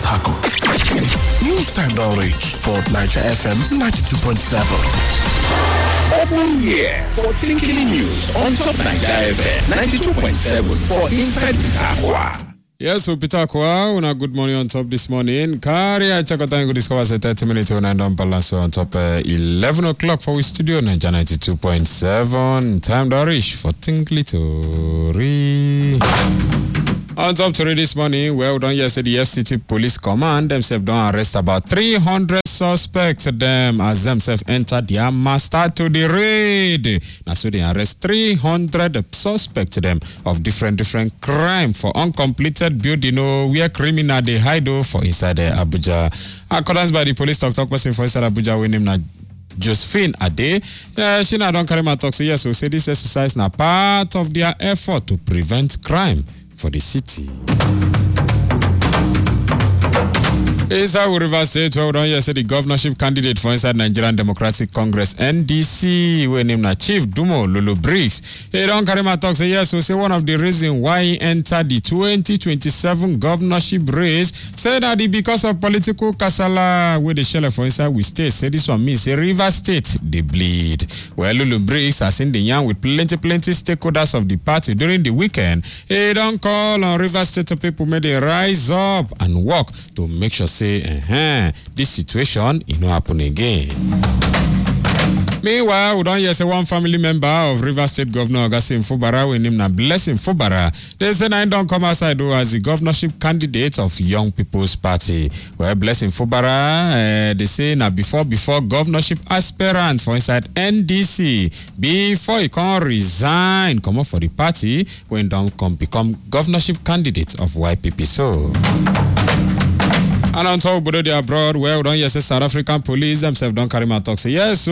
Port Harcourt. News time don reach for Niger FM 92.7. Open year for Tinkily News on top Niger FM 92.7 for inside Peter Akwa. Yes, so Peter Akwa, una good morning on top this morning. Carry a check out and go discover 30 minutes on and on balance on top 11 o'clock for we studio Niger 92.7. Time to reach for Tinkly to read. On top to read this morning, well done yesterday, the FCT Police Command themselves don't arrest about 300 suspects them as themselves enter their master to the raid. Now so they arrest 300 suspects them of different crime for uncompleted building where criminal they hide for inside Abuja. Accordance by the police talk person for inside Abuja we name na Josephine Ade. She now don't carry my talk say yes, so say this exercise now part of their effort to prevent crime for the city. Inside River State, well done yesterday, the governorship candidate for inside Nigerian Democratic Congress NDC, we named Chief Dumo Lulu Briggs. He don't carry my talk say yes, so say one of the reasons why he entered the 2027 governorship race, say that because of political kasala with the shell for inside we state, say this one means say River State they bleed. Well, Lulu Briggs has seen the young with plenty stakeholders of the party during the weekend. He don't call on River State people may they rise up and work to make sure say this situation it no happen again. Meanwhile, we don't hear say one family member of River State Governor Augustine Fubara, we name na Blessing Fubara. They say I don't come outside though as the governorship candidate of Young People's Party. Well, Blessing Fubara, they say now before governorship aspirant for inside NDC, before he can resign, come up for the party, when don't come become governorship candidate of YPP. So. And on top of the abroad, well, don't you say South African police themselves don't carry my talk. Say yes.